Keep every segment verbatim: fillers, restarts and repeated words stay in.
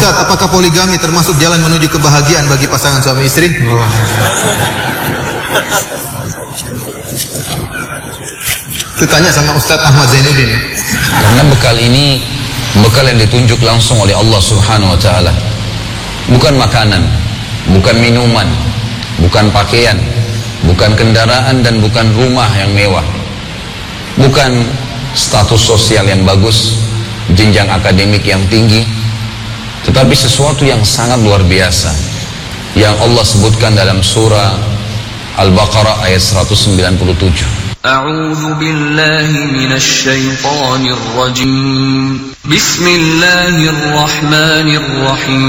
Ustaz, apakah poligami termasuk jalan menuju kebahagiaan bagi pasangan suami istri? Itu tanya sama Ustaz Ahmad Zainuddin. Karena bekal ini bekal yang ditunjuk langsung oleh Allah Subhanahu wa taala. Bukan makanan, bukan minuman, bukan pakaian, bukan kendaraan dan bukan rumah yang mewah. Bukan status sosial yang bagus, jenjang akademik yang tinggi, tetapi sesuatu yang sangat luar biasa yang Allah sebutkan dalam surah Al-Baqarah ayat seratus sembilan puluh tujuh. A'udzu billahi minasy syaithanir rajim. Bismillahirrahmanirrahim.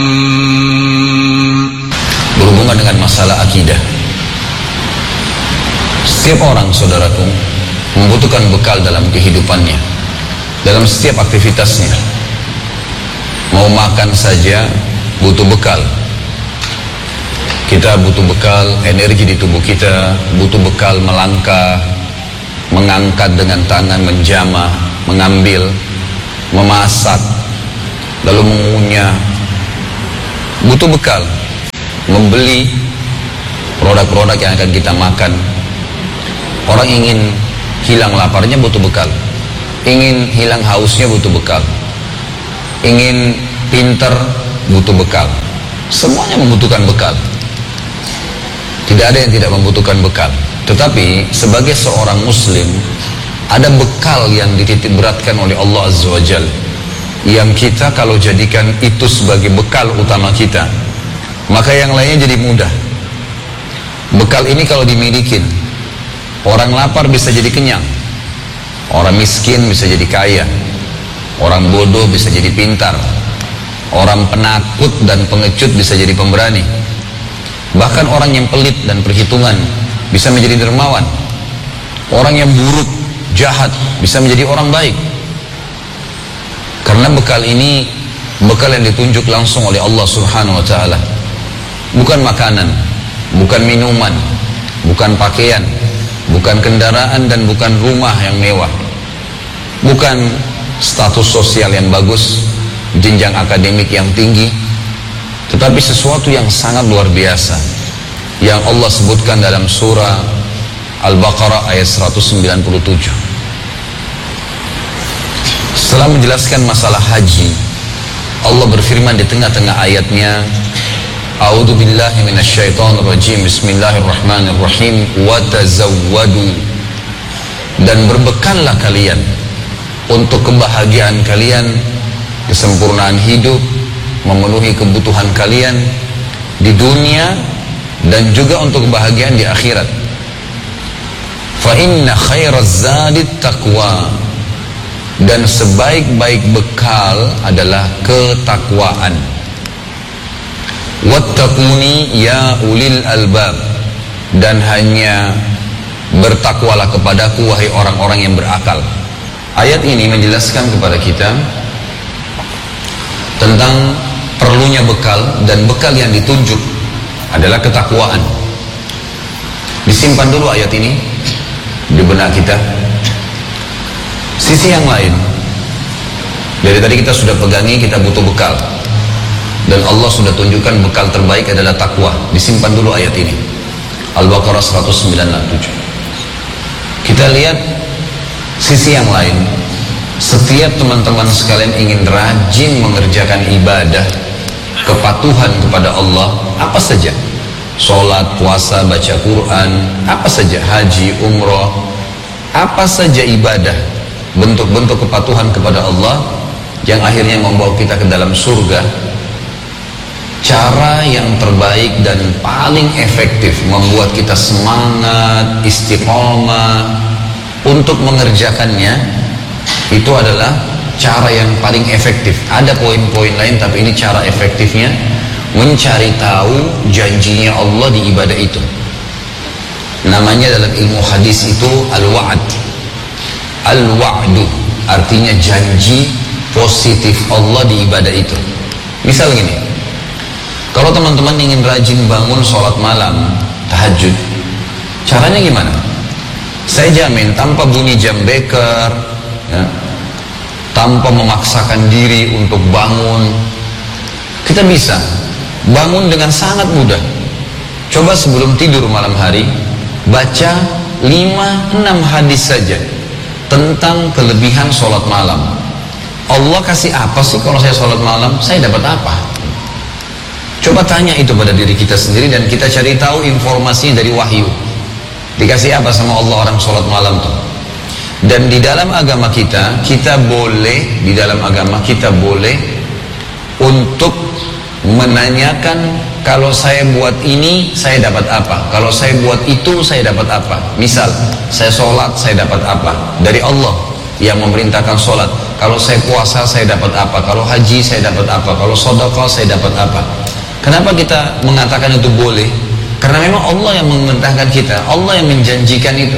Berhubungan dengan masalah akidah. Setiap orang, saudaraku, membutuhkan bekal dalam kehidupannya, dalam setiap aktivitasnya. Mau makan saja butuh bekal. Kita butuh bekal energi di tubuh kita, butuh bekal melangkah, mengangkat dengan tangan, menjamah, mengambil, memasak, lalu mengunyah. Butuh bekal, membeli produk-produk yang akan kita makan. Orang ingin hilang laparnya butuh bekal, ingin hilang hausnya butuh bekal, ingin pinter butuh bekal. Semuanya membutuhkan bekal. Tidak ada yang tidak membutuhkan bekal. Tetapi sebagai seorang muslim, ada bekal yang dititip beratkan oleh Allah Azza wa Jalla, yang kita kalau jadikan itu sebagai bekal utama kita, maka yang lainnya jadi mudah. Bekal ini kalau dimiliki, orang lapar bisa jadi kenyang, orang miskin bisa jadi kaya, orang bodoh bisa jadi pintar, orang penakut dan pengecut bisa jadi pemberani. Bahkan orang yang pelit dan perhitungan bisa menjadi dermawan. Orang yang buruk, jahat bisa menjadi orang baik. Karena bekal ini bekal yang ditunjuk langsung oleh Allah Subhanahu wa taala. Bukan makanan, bukan minuman, bukan pakaian, bukan kendaraan dan bukan rumah yang mewah. Bukan status sosial yang bagus, jenjang akademik yang tinggi, tetapi sesuatu yang sangat luar biasa yang Allah sebutkan dalam surah Al-Baqarah ayat seratus sembilan puluh tujuh. Setelah menjelaskan masalah haji, Allah berfirman di tengah-tengah ayatnya, A'udzu billahi minasyaitonir rajim. Bismillahirrahmanirrahim. Wa tazawwadu, dan berbekallah kalian untuk kebahagiaan kalian, kesempurnaan hidup, memenuhi kebutuhan kalian di dunia dan juga untuk kebahagiaan di akhirat. Fa inna khairaz zadit taqwa, dan sebaik-baik bekal adalah ketakwaan. Wattaquni ya ulil albab, dan hanya bertakwalah kepadaku wahai orang-orang yang berakal. Ayat ini menjelaskan kepada kita tentang perlunya bekal, dan bekal yang ditunjuk adalah ketakwaan. Disimpan dulu ayat ini di benak kita. Sisi yang lain, dari tadi kita sudah pegangi, kita butuh bekal, dan Allah sudah tunjukkan bekal terbaik adalah takwa. Disimpan dulu ayat ini, Al-Baqarah seratus sembilan puluh tujuh. Kita lihat sisi yang lain. Setiap teman-teman sekalian ingin rajin mengerjakan ibadah, kepatuhan kepada Allah, apa saja, sholat, puasa, baca Quran, apa saja, haji, umroh, apa saja ibadah, bentuk-bentuk kepatuhan kepada Allah yang akhirnya membawa kita ke dalam surga. Cara yang terbaik dan paling efektif membuat kita semangat, istiqomah untuk mengerjakannya, itu adalah cara yang paling efektif. Ada poin-poin lain, tapi ini cara efektifnya, mencari tahu janjinya Allah di ibadah itu. Namanya dalam ilmu hadis itu al-wa'd. Al-wa'du artinya janji positif Allah di ibadah itu. Misal gini, kalau teman-teman ingin rajin bangun sholat malam, tahajud, caranya gimana? Saya jamin tanpa bunyi jam beker, ya, tanpa memaksakan diri untuk bangun, Kita bisa bangun dengan sangat mudah. Coba sebelum tidur malam hari, baca lima enam hadis saja tentang kelebihan sholat malam. Allah kasih apa sih kalau saya sholat malam? Saya dapat apa? Coba tanya itu pada diri kita sendiri dan kita cari tahu informasinya dari wahyu. Dikasih apa sama Allah orang sholat malam tuh? Dan di dalam agama kita, kita boleh, di dalam agama kita boleh untuk menanyakan, kalau saya buat ini, saya dapat apa? Kalau saya buat itu, saya dapat apa? Misal, saya sholat, saya dapat apa? Dari Allah yang memerintahkan sholat. Kalau saya puasa, saya dapat apa? Kalau haji, saya dapat apa? Kalau sedekah, saya dapat apa? Kenapa kita mengatakan itu boleh? Karena memang Allah yang memerintahkan kita, Allah yang menjanjikan itu.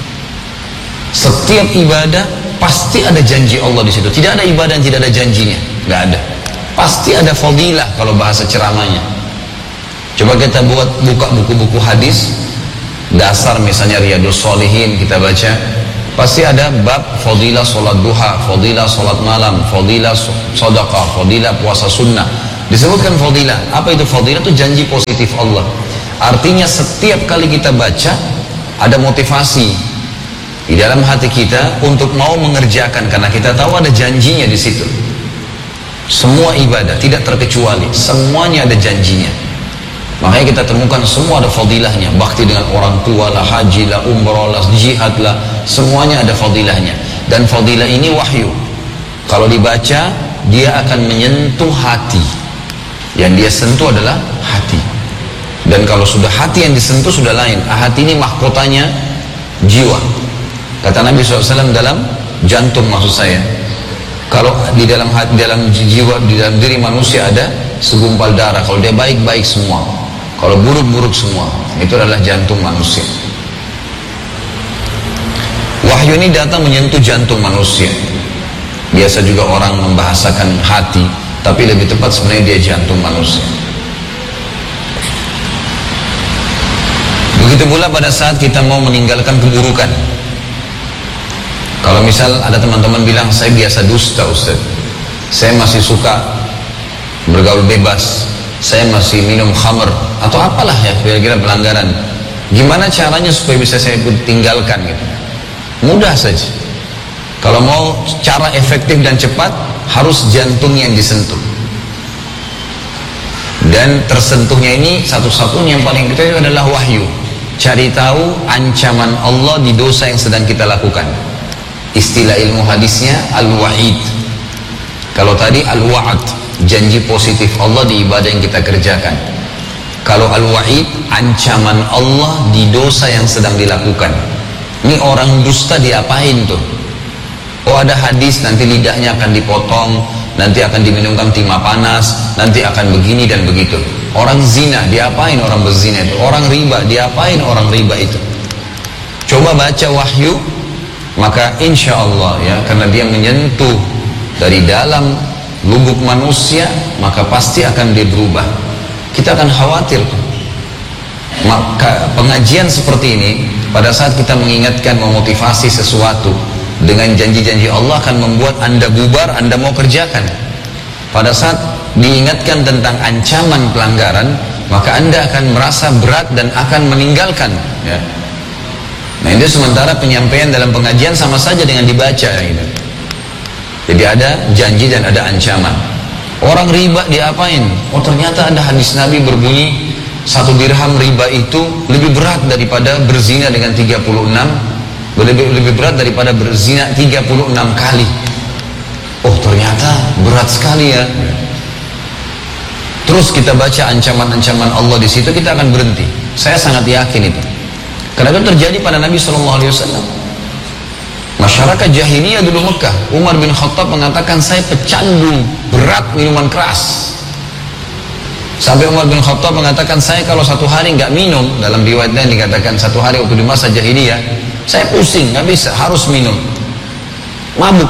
Setiap ibadah pasti ada janji Allah di situ. Tidak ada ibadah yang tidak ada janjinya, nggak ada. Pasti ada fadilah kalau bahasa ceramahnya. Coba kita buat buka buku-buku hadis dasar, misalnya Riyadhus Shalihin kita baca, pasti ada bab fadilah sholat duha, fadilah sholat malam, fadilah sedekah, fadilah puasa sunnah. Disebutkan fadilah. Apa itu fadilah? Itu janji positif Allah. Artinya setiap kali kita baca ada motivasi di dalam hati kita untuk mau mengerjakan, karena kita tahu ada janjinya di situ. Semua ibadah tidak terkecuali, semuanya ada janjinya. Makanya kita temukan semua ada fadilahnya. Bakti dengan orang tua lah, haji lah, umrah lah, jihad lah, semuanya ada fadilahnya. Dan fadilah ini wahyu. Kalau dibaca, dia akan menyentuh hati. Yang dia sentuh adalah hati. Dan kalau sudah hati yang disentuh sudah lain. Hati ini mahkotanya jiwa. Kata Nabi shallallahu alaihi wasallam dalam jantung, maksud saya, kalau di dalam hati, dalam jiwa, di dalam diri manusia ada segumpal darah. Kalau dia baik-baik semua, kalau buruk-buruk semua. Itu adalah jantung manusia. Wahyu ini datang menyentuh jantung manusia. Biasa juga orang membahasakan hati, tapi lebih tepat sebenarnya dia jantung manusia. Begitu pula pada saat kita mau meninggalkan keburukan. Kalau misal ada teman-teman bilang, saya biasa dusta Ustaz, saya masih suka bergaul bebas, saya masih minum khamr, atau apalah ya kira-kira pelanggaran, gimana caranya supaya bisa saya tinggalkan gitu? Mudah saja. Kalau mau cara efektif dan cepat, harus jantung yang disentuh. Dan tersentuhnya ini satu-satunya yang paling kita adalah wahyu. Cari tahu ancaman Allah di dosa yang sedang kita lakukan. Istilah ilmu hadisnya al-wa'id. Kalau tadi al-wa'ad, janji positif Allah di ibadah yang kita kerjakan. Kalau al-wa'id, ancaman Allah di dosa yang sedang dilakukan. Ini orang dusta diapain tuh? Oh, ada hadis nanti lidahnya akan dipotong, nanti akan diminumkan timah panas, nanti akan begini dan begitu. Orang zina diapain orang berzina itu? Orang riba diapain orang riba itu? Coba baca wahyu, maka insya Allah ya, karena dia menyentuh dari dalam lubuk manusia, maka pasti akan dia berubah. Kita akan khawatir. Maka pengajian seperti ini, pada saat kita mengingatkan, memotivasi sesuatu dengan janji-janji Allah, akan membuat Anda bubar, Anda mau kerjakan. Pada saat diingatkan tentang ancaman pelanggaran, maka Anda akan merasa berat dan akan meninggalkan ya. Nah, itu sementara penyampaian dalam pengajian sama saja dengan dibaca gitu. Jadi ada janji dan ada ancaman. Orang riba diapain? Oh, ternyata ada hadis Nabi berbunyi satu dirham riba itu lebih berat daripada berzina dengan tiga puluh enam, lebih, lebih berat daripada berzina tiga puluh enam kali. Oh, ternyata berat sekali ya. Terus kita baca ancaman-ancaman Allah di situ, kita akan berhenti. Saya sangat yakin itu. Karena itu terjadi pada Nabi shallallahu alaihi wasallam. Masyarakat jahiliyah dulu Mekah, Umar bin Khattab mengatakan, saya pecandu berat minuman keras. Sampai Umar bin Khattab mengatakan, saya kalau satu hari nggak minum, dalam riwayat lain dikatakan satu hari waktu di masa jahiliyah, saya pusing, nggak bisa, harus minum. Mabuk.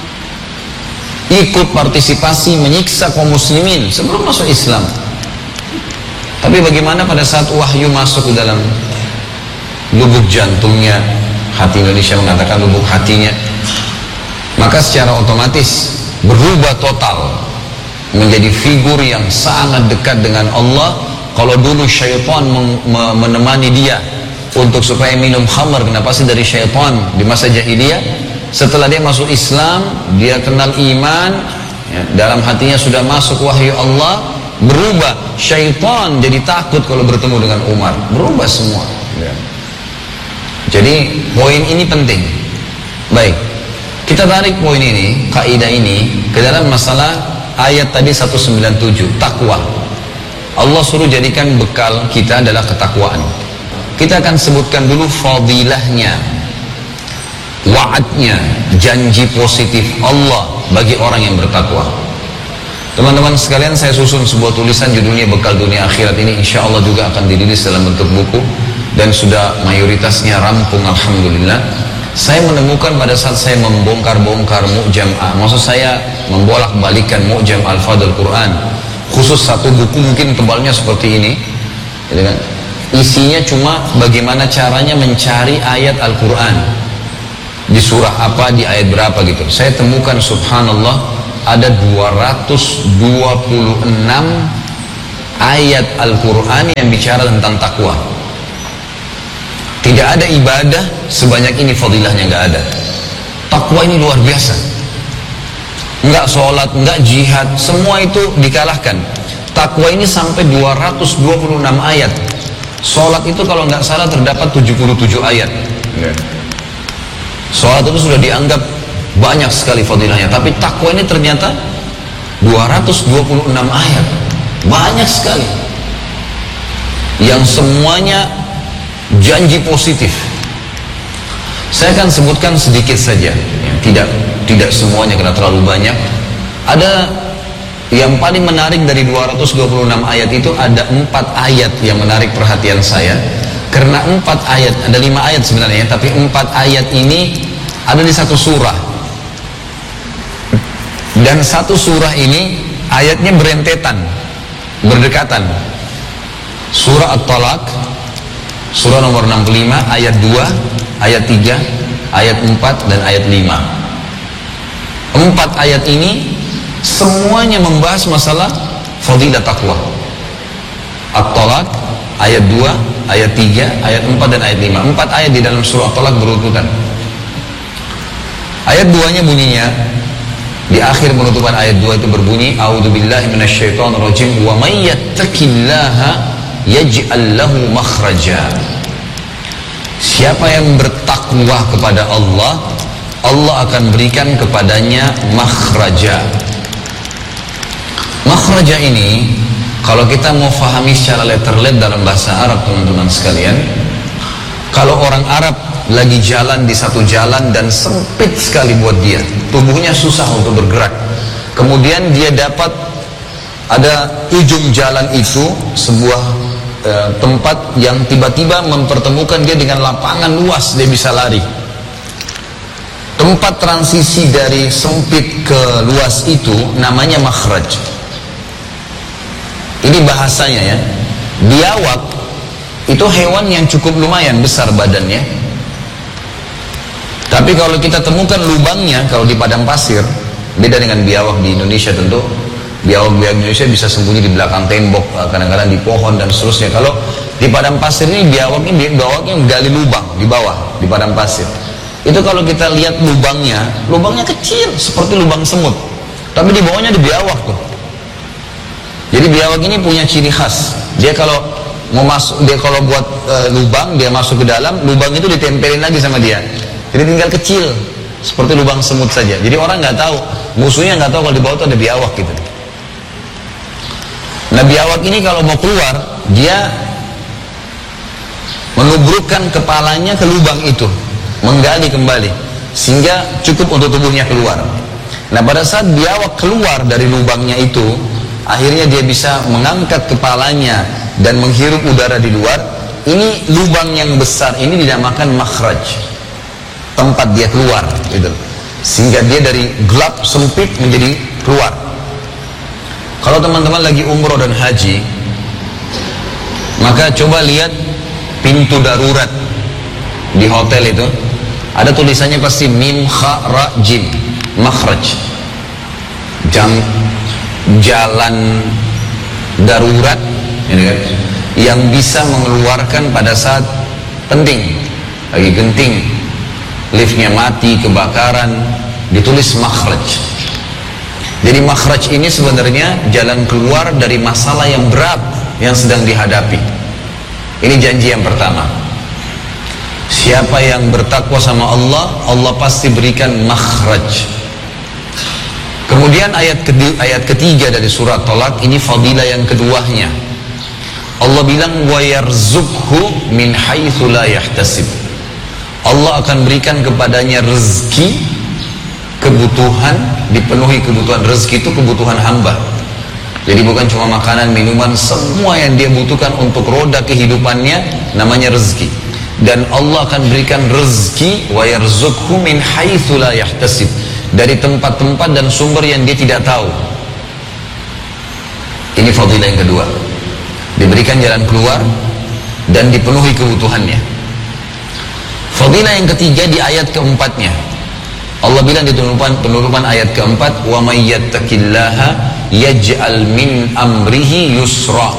Ikut partisipasi menyiksa kaum muslimin sebelum masuk Islam. Tapi bagaimana pada saat wahyu masuk ke dalam lubuk jantungnya, hati Indonesia mengatakan lubuk hatinya, maka secara otomatis berubah total. menjadi figur yang sangat dekat dengan Allah. Kalau dulu syaitan menemani dia untuk supaya minum khamar, kenapa sih dari syaitan di masa jahiliyah? Setelah dia masuk Islam, dia kenal iman, ya, dalam hatinya sudah masuk wahyu Allah, berubah. Syaitan jadi takut kalau bertemu dengan Umar, berubah semua, ya. Jadi poin ini penting. Baik, kita tarik poin ini, kaidah ini ke dalam masalah ayat tadi seratus sembilan puluh tujuh, takwa. Allah suruh jadikan bekal kita adalah ketakwaan. Kita akan sebutkan dulu fadilahnya, wa'adnya, janji positif Allah bagi orang yang bertakwa. Teman-teman sekalian, saya susun sebuah tulisan judulnya Bekal Dunia Akhirat. Ini insya Allah juga akan dirilis dalam bentuk buku dan sudah mayoritasnya rampung, alhamdulillah. Saya menemukan pada saat saya membongkar-bongkar mu'jam, maksud saya membolak-balikan mu'jam Al-Fadl Quran, khusus satu buku mungkin tebalnya seperti ini, gitu kan? Isinya cuma bagaimana caranya mencari ayat Al-Quran di surah apa, di ayat berapa gitu. Saya temukan subhanallah ada dua ratus dua puluh enam ayat Al-Quran yang bicara tentang takwa. Tidak ada ibadah sebanyak ini fadilahnya, nggak ada. Takwa ini luar biasa. Nggak sholat, nggak jihad, semua itu dikalahkan. Takwa ini sampai dua ratus dua puluh enam ayat. Sholat itu kalau nggak salah terdapat tujuh puluh tujuh ayat. Sholat itu sudah dianggap banyak sekali fadilahnya, tapi takwa ini ternyata dua ratus dua puluh enam ayat, banyak sekali, yang semuanya janji positif. Saya akan sebutkan sedikit saja, ya, tidak tidak semuanya karena terlalu banyak. Ada yang paling menarik dari dua ratus dua puluh enam ayat itu, ada empat ayat yang menarik perhatian saya. Karena empat ayat, ada lima ayat sebenarnya, tapi empat ayat ini ada di satu surah. Dan satu surah ini ayatnya berentetan, berdekatan. Surah At-Talaq, surah nomor enam puluh lima, ayat dua, ayat tiga, ayat empat, dan ayat lima. Empat ayat ini semuanya membahas masalah fadilah takwa. At-Talaq, ayat dua, ayat tiga, ayat empat, dan ayat lima. Empat ayat di dalam surah At-Talaq berurutan. Ayat dua-nya bunyinya, di akhir penutupan ayat dua itu berbunyi, A'udzubillahi minasyaitonirrajim, wa may yattaqillaha yaj'al lahu makhraja. Siapa yang bertakwa kepada Allah, Allah akan berikan kepadanya makhraja. Makhraja ini, kalau kita mau fahami secara letterlet dalam bahasa Arab, teman-teman sekalian, kalau orang Arab lagi jalan di satu jalan dan sempit sekali buat dia, tubuhnya susah untuk bergerak, kemudian dia dapat ada ujung jalan itu sebuah e, tempat yang tiba-tiba mempertemukan dia dengan lapangan luas, dia bisa lari. Tempat transisi dari sempit ke luas itu namanya makhraj. Ini bahasanya ya. Biawak itu hewan yang cukup lumayan besar badannya, tapi kalau kita temukan lubangnya, kalau di padang pasir, beda dengan biawak di Indonesia tentu. Biawak-biawak Indonesia bisa sembunyi di belakang tembok, kadang-kadang di pohon dan seterusnya. Kalau di padang pasir ini biawak ini biawaknya gali lubang di bawah di padang pasir. Itu kalau kita lihat lubangnya, lubangnya kecil seperti lubang semut, tapi di bawahnya ada biawak tuh. Jadi biawak ini punya ciri khas. Dia kalau mau masuk, dia kalau buat e, lubang, dia masuk ke dalam, lubang itu ditempelin lagi sama dia. Jadi tinggal kecil, seperti lubang semut saja. Jadi orang nggak tahu, musuhnya nggak tahu kalau di bawah itu ada biawak gitu. Nah biawak ini kalau mau keluar, dia menubrukkan kepalanya ke lubang itu, menggali kembali, sehingga cukup untuk tubuhnya keluar. Nah pada saat biawak keluar dari lubangnya itu, akhirnya dia bisa mengangkat kepalanya dan menghirup udara di luar. Ini lubang yang besar ini dinamakan makhraj, tempat dia keluar gitu. Sehingga dia dari gelap sempit menjadi keluar. Kalau teman-teman lagi umroh dan haji, maka coba lihat pintu darurat di hotel itu, ada tulisannya pasti mim kha ra jim, makhraj. Jam jalan darurat, ini kan, yang bisa mengeluarkan pada saat penting, lagi genting, liftnya mati, kebakaran, ditulis makhraj. Jadi makhraj ini sebenarnya jalan keluar dari masalah yang berat yang sedang dihadapi. Ini janji yang pertama. Siapa yang bertakwa sama Allah, Allah pasti berikan makhraj. Kemudian ayat ketiga, ayat ketiga dari surat Talaq, ini fadilah yang keduanya. Allah bilang wa yarzuqhu min haitsu la yahtasib. Allah akan berikan kepadanya rezeki, kebutuhan, dipenuhi kebutuhan. Rezeki itu kebutuhan hamba. Jadi bukan cuma makanan, minuman, semua yang dia butuhkan untuk roda kehidupannya namanya rezeki. Dan Allah akan berikan rezeki wa yarzuqhu min haitsu la yahtasib, dari tempat-tempat dan sumber yang dia tidak tahu. Ini fadilah yang kedua. Diberikan jalan keluar dan dipenuhi kebutuhannya. Fadilah yang ketiga di ayat keempatnya. Allah bilang di penutupan, penutupan ayat keempat, wa may yattaqillaha yaj'al min amrihi yusra.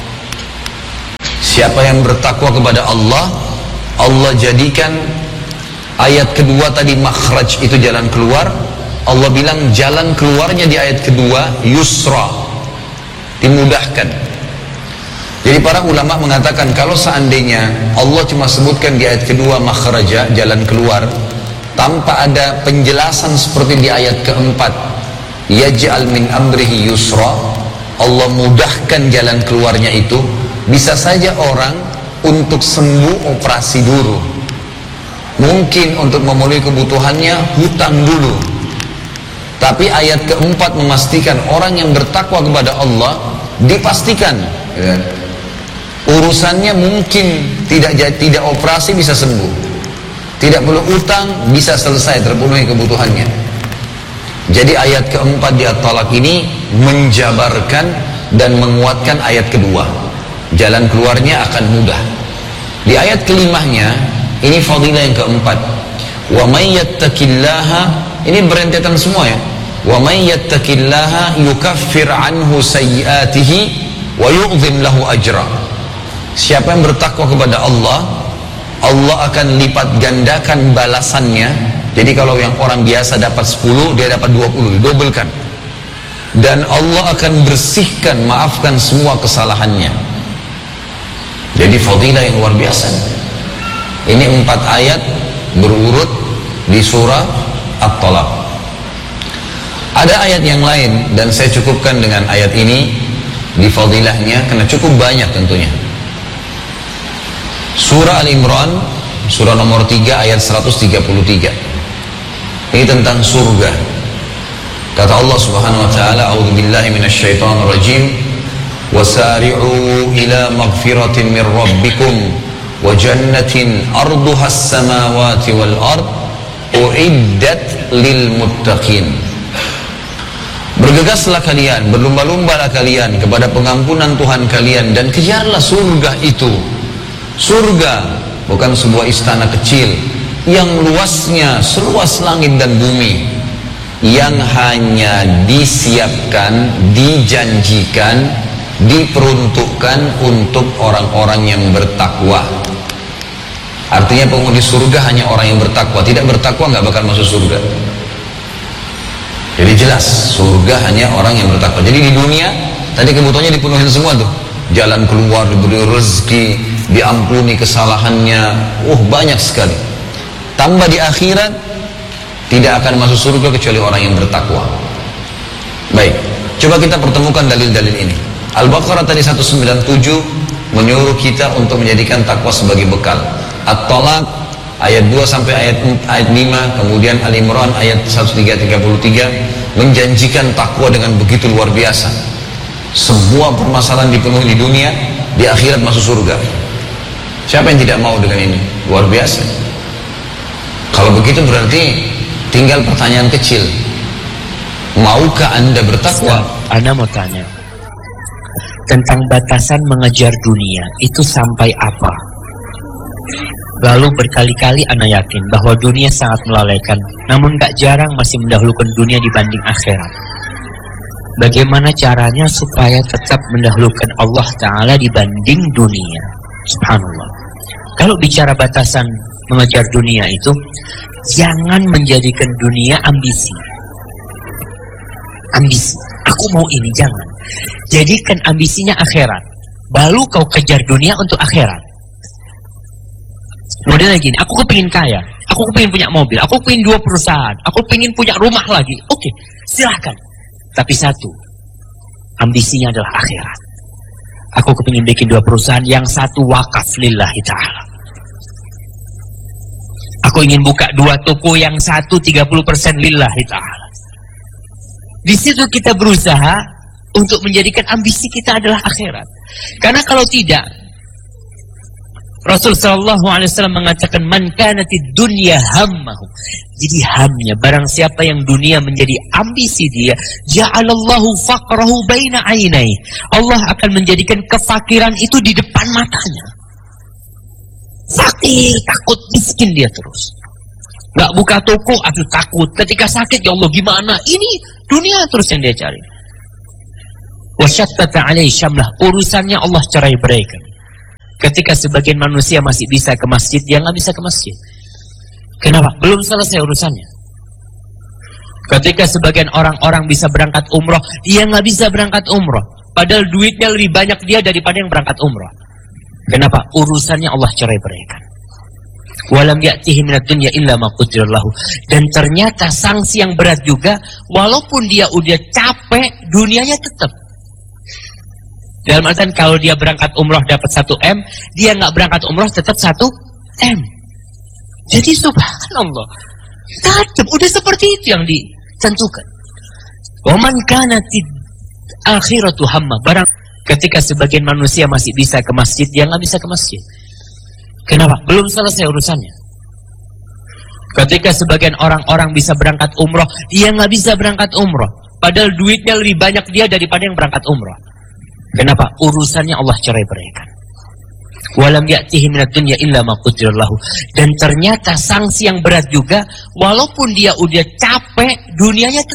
Siapa yang bertakwa kepada Allah, Allah jadikan ayat kedua tadi makhraj, itu jalan keluar. Allah bilang jalan keluarnya di ayat kedua yusra, dimudahkan. Jadi para ulama mengatakan kalau seandainya Allah cuma sebutkan di ayat kedua makhraja, jalan keluar, tanpa ada penjelasan seperti di ayat keempat, yaj'al min amrihi yusra, Allah mudahkan jalan keluarnya itu, bisa saja orang untuk sembuh operasi dulu, mungkin untuk memenuhi kebutuhannya hutang dulu. Tapi ayat keempat memastikan orang yang bertakwa kepada Allah dipastikan ya, urusannya mungkin tidak tidak operasi bisa sembuh, tidak perlu utang, bisa selesai, terpenuhi kebutuhannya. Jadi ayat keempat di At-Talaq ini menjabarkan dan menguatkan ayat kedua, jalan keluarnya akan mudah. Di ayat kelimanya ini fadilah yang keempat, wa may yattaqillaha, ini berentetan semua ya, wa may yattaqillaha yukaffir anhu sayyiatihi wa yu'dhim lahu ajra. Siapa yang bertakwa kepada Allah, Allah akan lipat gandakan balasannya. Jadi kalau yang orang biasa dapat sepuluh, dia dapat dua puluh, didobelkan. Dan Allah akan bersihkan, maafkan semua kesalahannya. Jadi fadilah yang luar biasa. Ini empat ayat berurut di surah At-Talaq. Ada ayat yang lain dan saya cukupkan dengan ayat ini di fadilahnya karena cukup banyak tentunya. Surah Al-Imran, surah nomor tiga ayat seratus tiga puluh tiga. Ini tentang surga. Kata Allah Subhanahu wa taala, a'udzubillahi minasyaitonir rajim. Wasari'u ila maghfiratin min rabbikum wa jannatin arduha as-samawati wal ard uiddat lil muttaqin. Bergegaslah kalian, berlumba-lumbalah kalian kepada pengampunan Tuhan kalian dan kejarlah surga itu. Surga bukan sebuah istana kecil yang luasnya seluas langit dan bumi, yang hanya disiapkan, dijanjikan, diperuntukkan untuk orang-orang yang bertakwa. Artinya penghuni surga hanya orang yang bertakwa. Tidak bertakwa nggak bakal masuk surga. Jadi jelas surga hanya orang yang bertakwa. Jadi di dunia tadi kebutuhannya dipenuhi semua tuh, jalan keluar, diberi rezeki, diampuni kesalahannya, uh banyak sekali. Tambah di akhirat tidak akan masuk surga kecuali orang yang bertakwa. Baik, coba kita pertemukan dalil-dalil ini. Al-Baqarah tadi seratus sembilan puluh tujuh menyuruh kita untuk menjadikan takwa sebagai bekal. At-Talaq ayat dua sampai ayat ayat lima, kemudian Al-Imran ayat seratus tiga puluh tiga menjanjikan takwa dengan begitu luar biasa. Semua permasalahan dipenuhi di dunia, di akhirat masuk surga. Siapa yang tidak mau dengan ini? Luar biasa. Kalau begitu berarti tinggal pertanyaan kecil. Maukah Anda bertakwa? Anda mau tanya tentang batasan mengejar dunia itu sampai apa? Lalu berkali-kali Ana yakin bahwa dunia sangat melalaikan, namun gak jarang masih mendahulukan dunia dibanding akhirat. Bagaimana caranya supaya tetap mendahulukan Allah Ta'ala dibanding dunia? Subhanallah. Kalau bicara batasan mengejar dunia itu, jangan menjadikan dunia ambisi. Ambisi, aku mau ini, jangan. Jadikan ambisinya akhirat. Baru kau kejar dunia untuk akhirat. Modelnya gini, aku kepingin kaya, aku kepingin punya mobil, aku kepingin dua perusahaan, aku kepingin punya rumah lagi. Oke, silahkan. Tapi satu, ambisinya adalah akhirat. Aku kepingin bikin dua perusahaan, yang satu wakaf lillahi ta'ala. Aku ingin buka dua toko, yang satu tiga puluh persen lillahi ta'ala. Di situ kita berusaha untuk menjadikan ambisi kita adalah akhirat. Karena kalau tidak, Rasul Shallallahu Alaihi Wasallam mengatakan, man kanatid dunya hammahu. Jadi hamnya, barang siapa yang dunia menjadi ambisi dia, ja'alallahu faqrahu baina ainai. Allah akan menjadikan kefakiran itu di depan matanya. Fakir, takut, miskin dia terus. Gak buka toko, aduh takut. Ketika sakit, ya Allah gimana? Ini dunia terus yang dia cari. Wasyattata alaihi syamlah. Urusannya Allah cerai beraikan. Ketika sebagian manusia masih bisa ke masjid, dia nggak bisa ke masjid. Kenapa? Belum selesai urusannya. Ketika sebagian orang-orang bisa berangkat umroh, dia nggak bisa berangkat umroh. Padahal duitnya lebih banyak dia daripada yang berangkat umroh. Kenapa? Urusannya Allah cerai beraikan. Walam ya'tihi minad dunya illa ma qudira lahu. Dan ternyata sanksi yang berat juga, walaupun dia udah capek, dunianya tetap. Dalam artian kalau dia berangkat umroh dapat satu M, dia nggak berangkat umroh tetap satu M. Jadi subhanallah, tajam, udah seperti itu yang ditentukan. Waman kanatid akhiratu hamma. Barang ketika sebagian manusia masih bisa ke masjid, dia nggak bisa ke masjid. Kenapa? Belum selesai urusannya. Ketika sebagian orang-orang bisa berangkat umroh, dia nggak bisa berangkat umroh. Padahal duitnya lebih banyak dia daripada yang berangkat umroh. Kenapa? Urusannya Allah cerai beraikan. Walam ya'tihi minad dunya illa ma qudira lahu. Dan ternyata sanksi yang berat juga, walaupun dia udah capek, dunianya